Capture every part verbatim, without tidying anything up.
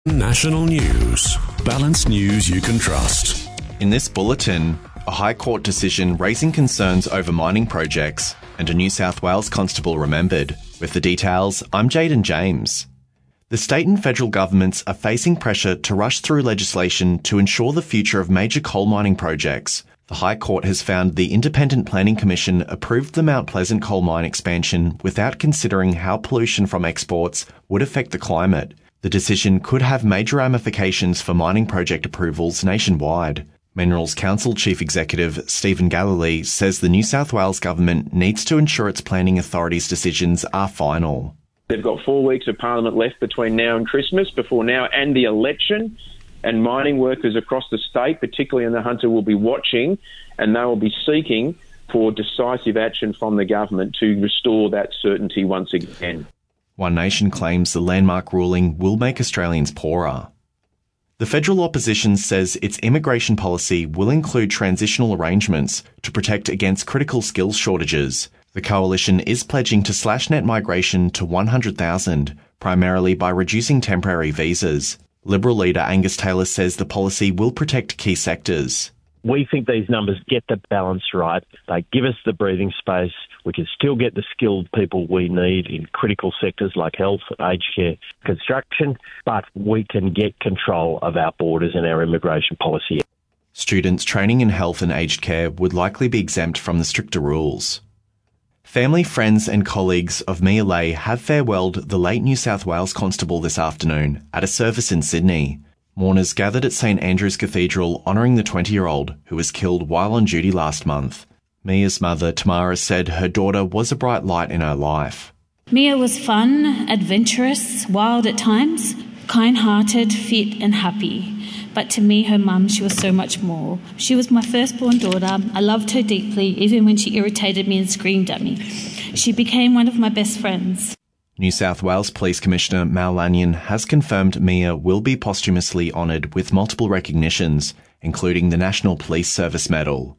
National News. Balanced news you can trust. In this bulletin, a High Court decision raising concerns over mining projects and a New South Wales constable remembered. With the details, I'm Jaden James. The state and federal governments are facing pressure to rush through legislation to ensure the future of major coal mining projects. The High Court has found the Independent Planning Commission approved the Mount Pleasant coal mine expansion without considering how pollution from exports would affect the climate. The decision could have major ramifications for mining project approvals nationwide. Minerals Council Chief Executive Stephen Galilee says the New South Wales government needs to ensure its planning authority's decisions are final. They've got four weeks of Parliament left between now and Christmas, before now and the election, and mining workers across the state, particularly in the Hunter, will be watching, and they will be seeking for decisive action from the government to restore that certainty once again. One Nation claims the landmark ruling will make Australians poorer. The federal opposition says its immigration policy will include transitional arrangements to protect against critical skills shortages. The coalition is pledging to slash net migration to one hundred thousand, primarily by reducing temporary visas. Liberal leader Angus Taylor says the policy will protect key sectors. We think these numbers get the balance right. They give us the breathing space. We can still get the skilled people we need in critical sectors like health, aged care, construction, but we can get control of our borders and our immigration policy. Students training in health and aged care would likely be exempt from the stricter rules. Family, friends and colleagues of Mia Leigh have farewelled the late New South Wales constable this afternoon at a service in Sydney. Mourners gathered at St Andrew's Cathedral honouring the twenty-year-old who was killed while on duty last month. Mia's mother, Tamara, said her daughter was a bright light in her life. Mia was fun, adventurous, wild at times, kind-hearted, fit and happy. But to me, her mum, she was so much more. She was my firstborn daughter. I loved her deeply, even when she irritated me and screamed at me. She became one of my best friends. New South Wales Police Commissioner Mal Lanyon has confirmed Mia will be posthumously honoured with multiple recognitions, including the National Police Service Medal.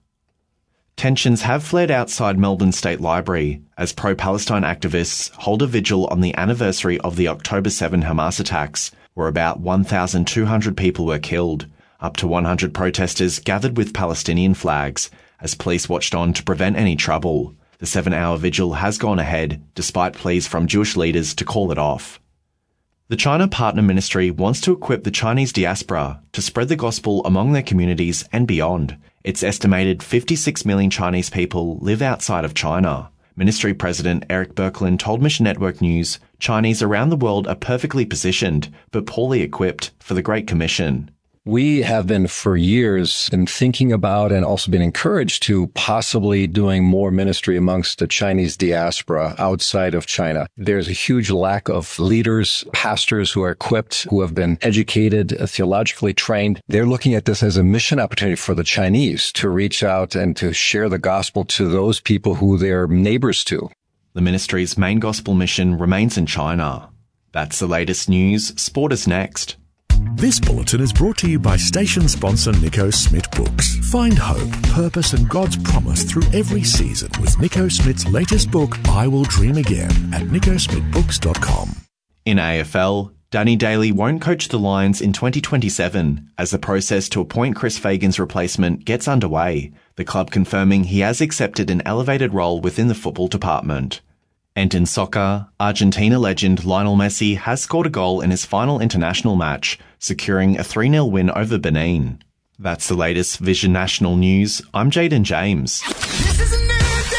Tensions have flared outside Melbourne State Library as pro-Palestine activists hold a vigil on the anniversary of the October seventh Hamas attacks, where about one thousand two hundred people were killed. Up to one hundred protesters gathered with Palestinian flags as police watched on to prevent any trouble. The seven-hour vigil has gone ahead, despite pleas from Jewish leaders to call it off. The China Partner Ministry wants to equip the Chinese diaspora to spread the gospel among their communities and beyond. It's estimated fifty-six million Chinese people live outside of China. Ministry President Eric Birkeland told Mission Network News Chinese around the world are perfectly positioned, but poorly equipped for the Great Commission. We have been for years been thinking about and also been encouraged to possibly doing more ministry amongst the Chinese diaspora outside of China. There's a huge lack of leaders, pastors who are equipped, who have been educated, theologically trained. They're looking at this as a mission opportunity for the Chinese to reach out and to share the gospel to those people who they're neighbors to. The ministry's main gospel mission remains in China. That's the latest news. Sport is next. This bulletin is brought to you by station sponsor Nico Smith Books. Find hope, purpose and God's promise through every season with Nico Smith's latest book, I Will Dream Again, at nico smith books dot com. In A F L, Danny Daly won't coach the Lions in twenty twenty-seven as the process to appoint Chris Fagan's replacement gets underway, the club confirming he has accepted an elevated role within the football department. And in soccer, Argentina legend Lionel Messi has scored a goal in his final international match, securing a three nil win over Benin. That's the latest Vision National News. I'm Jaden James. This is a new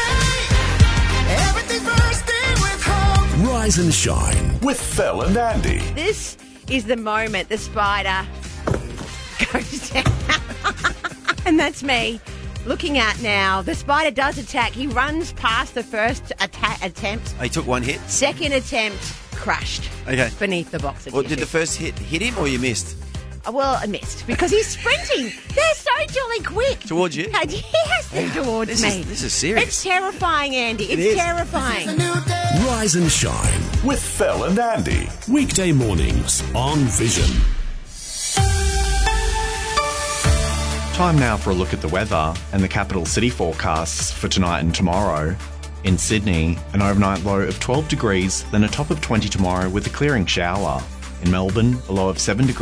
day. Everything's bursting with hope. Rise and shine with Phil and Andy. This is the moment the spider goes down. And that's me. Looking at now, the spider does attack. He runs past the first attack attempt. He took one hit. Second attempt, crushed. Okay. Beneath the box. Well, did the first hit hit him or you missed? Uh, well, I missed because he's sprinting. They're so jolly quick. Towards you? Yes, they're towards this me. Is, this is serious. It's terrifying, Andy. It's it terrifying. Rise and shine with Phil and Andy. Weekday mornings on Vision. Time now for a look at the weather and the capital city forecasts for tonight and tomorrow. In Sydney, an overnight low of twelve degrees, then a top of twenty tomorrow with a clearing shower. In Melbourne, a low of seven degrees.